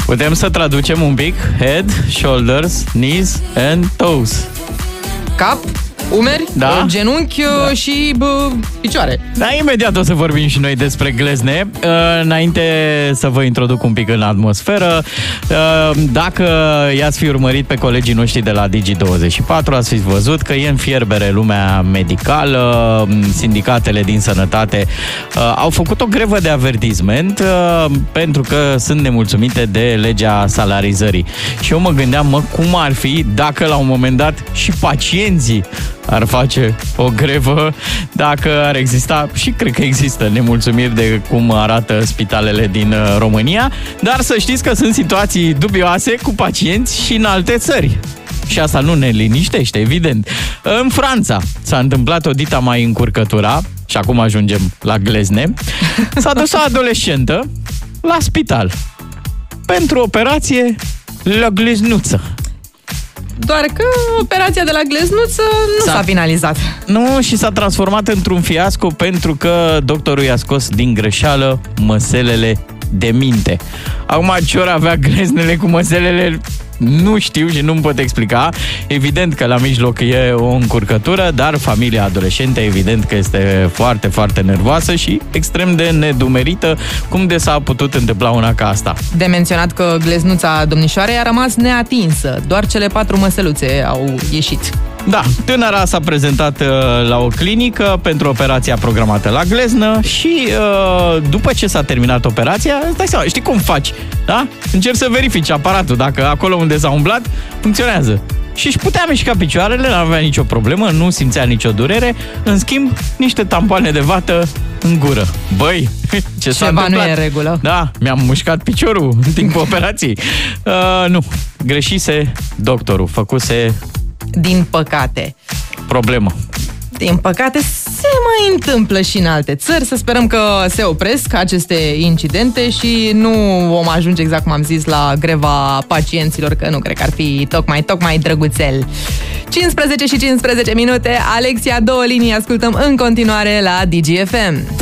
Putem să traducem un pic? Head, shoulders, knees and toes. Cap, umeri, genunchi și picioare. Da, imediat o să vorbim și noi despre glezne. Înainte să vă introduc un pic în atmosferă, dacă i-ați fi urmărit pe colegii noștri de la Digi24, ați fi văzut că e în fierbere lumea medicală. Sindicatele din sănătate au făcut o grevă de avertisment pentru că sunt nemulțumite de legea salarizării. Și eu mă gândeam, cum ar fi dacă la un moment dat și pacienții ar face o grevă, dacă ar exista, și cred că există, nemulțumiri de cum arată spitalele din România, dar să știți că sunt situații dubioase cu pacienți și în alte țări. Și asta nu ne liniștește, evident. În Franța s-a întâmplat o dita mai încurcătura, și acum ajungem la glezne. S-a dus o adolescentă la spital pentru operație la gleznuță. Doar că operația de la gleznuță nu s-a finalizat. Nu, și s-a transformat într-un fiasco pentru că doctorul i-a scos din greșeală măselele de minte. Acum, ce ori avea gleznele cu măselele, nu știu și nu-mi pot explica. Evident că la mijloc e o încurcătură, dar familia adolescentă evident că este foarte, foarte nervoasă și extrem de nedumerită cum de s-a putut întâmpla una ca asta. De menționat că gleznuța domnișoarei a rămas neatinsă. Doar cele 4 măseluțe au ieșit. Da, tânăra s-a prezentat la o clinică pentru operația programată la gleznă și după ce s-a terminat operația, stai seama, știi cum faci, da? Încerci să verifici aparatul, dacă acolo unde s-a umblat funcționează. Și își putea mișca picioarele, nu avea nicio problemă, nu simțea nicio durere, în schimb, niște tampoane de vată în gură. Băi, ce s-a întâmplat? Nu e în regulă. Da, mi-am mușcat piciorul în timpul operației. Nu, greșise doctorul, făcuse... Din păcate. Problemă. Din păcate se mai întâmplă și în alte țări. Să sperăm că se opresc aceste incidente și nu vom ajunge, exact cum am zis, la greva pacienților, că nu cred că ar fi tocmai drăguțel. 15 și 15 minute, Alexia, 2 linii, ascultăm în continuare la DGFM.